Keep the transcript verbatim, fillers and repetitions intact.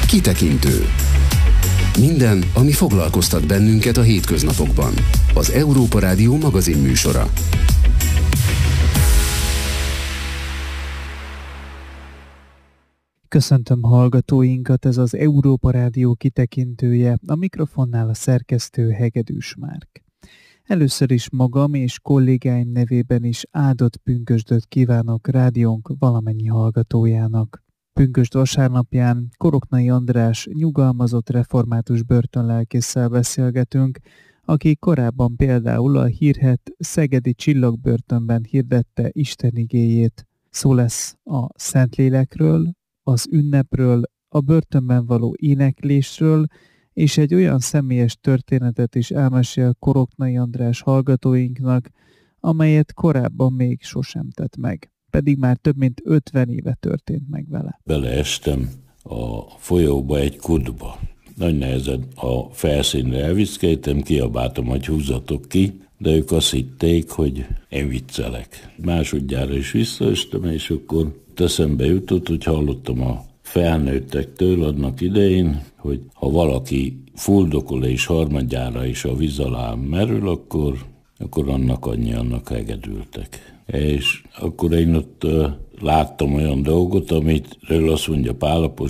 Kitekintő. Minden, ami foglalkoztat bennünket a hétköznapokban. Az Európa Rádió magazinműsora. Köszöntöm hallgatóinkat, ez az Európa Rádió kitekintője, a mikrofonnál a szerkesztő Hegedűs Márk. Először is magam és kollégáim nevében is áldott pünkösdöt kívánok rádiónk valamennyi hallgatójának. Pünkösd vasárnapján Koroknai András nyugalmazott református börtönlelkésszel beszélgetünk, aki korábban például a hírhedt szegedi Csillagbörtönben hirdette Isten igéjét. Szó lesz a Szentlélekről, az ünnepről, a börtönben való éneklésről, és egy olyan személyes történetet is elmesél Koroknai András hallgatóinknak, amelyet korábban még sosem tett meg. Pedig már több mint ötven éve történt meg vele. Beleestem a folyóba egy kutba. Nagy nehezen a felszínre elviszkejtem, kiabáltam, hogy húzzatok ki, de ők azt hitték, hogy én viccelek. Másodjára is visszaestem, és akkor eszembe jutott, hogy hallottam a felnőttektől annak idején, hogy ha valaki fuldokol és harmadjára is a víz alá merül, akkor, akkor annak annyi, annak hegedültek. És akkor én ott uh, láttam olyan dolgot, amitről azt mondja Pál apostol,